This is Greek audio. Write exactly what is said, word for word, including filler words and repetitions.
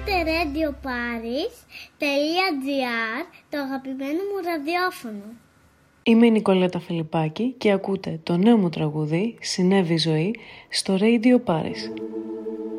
ακούτε Radio Paris τελεία τζι άρ, το αγαπημένο μου ραδιόφωνο. Είμαι η Νικολέτα Φιλιππάκη και ακούτε το νέο μου τραγούδι «Συνέβη ζωή» στο Radio Paris.